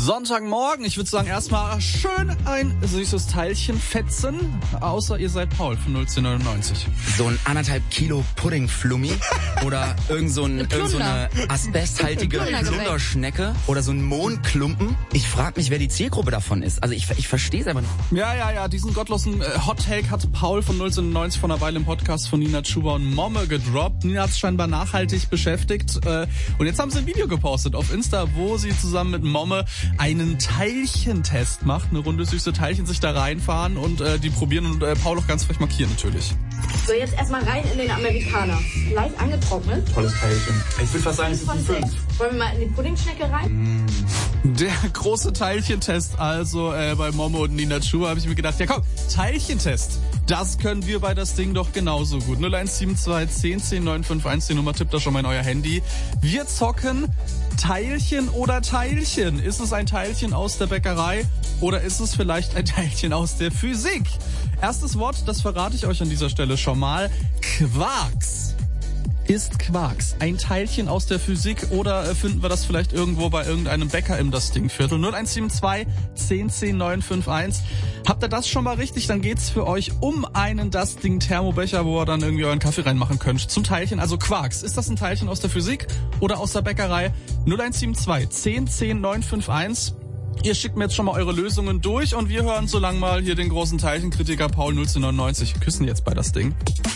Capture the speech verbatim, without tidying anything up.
Sonntagmorgen, ich würde sagen erstmal schön ein süßes Teilchen fetzen, außer ihr seid Paul von null zehn neunundneunzig. So ein anderthalb Kilo Puddingflummi oder irgend so, ein, irgend so eine asbesthaltige Plunderschnecke oder so ein Mondklumpen. Ich frage mich, wer die Zielgruppe davon ist. Also ich, ich verstehe es aber nicht. Ja, ja, ja, diesen gottlosen äh, Hot Take hat Paul von null zehn neunundneunzig vor einer Weile im Podcast von Nina Chuba und Momme gedroppt. Nina hat es scheinbar nachhaltig beschäftigt äh, und jetzt haben sie ein Video gepostet auf Insta, wo sie zusammen mit Momme einen Teilchentest macht, eine Runde süße Teilchen sich da reinfahren und äh, die probieren und äh, Paul auch ganz frech markieren natürlich. So, jetzt erstmal rein in den Amerikaner. Leicht angetrocknet. Tolles Teilchen. Ich würde fast sagen, es ist ein fünf. Wollen wir mal in die Puddingschnecke rein? Mm. Der große Teilchentest, also äh, bei Momo und Nina Chuba habe ich mir gedacht, ja komm, Teilchentest, das können wir bei das Ding doch genauso gut. null eins sieben zwei zehn zehn neun fünf eins, die Nummer tippt da schon mal in euer Handy. Wir zocken Teilchen oder Teilchen. Ist es ein Teilchen aus der Bäckerei oder ist es vielleicht ein Teilchen aus der Physik? Erstes Wort, das verrate ich euch an dieser Stelle schon mal. Quarks. Ist Quarks ein Teilchen aus der Physik oder finden wir das vielleicht irgendwo bei irgendeinem Bäcker im Das Ding-Viertel? null eins sieben zwei zehn zehn neun fünf eins. Habt ihr das schon mal richtig? Dann geht's für euch um einen Das Ding-Thermobecher, wo ihr dann irgendwie euren Kaffee reinmachen könnt. Zum Teilchen, also Quarks. Ist das ein Teilchen aus der Physik oder aus der Bäckerei? null eins sieben zwei zehn zehn neun fünf eins. Ihr schickt mir jetzt schon mal eure Lösungen durch und wir hören so lang mal hier den großen Teilchenkritiker Paul null zehn neunundneunzig. Küssen jetzt bei Das Ding.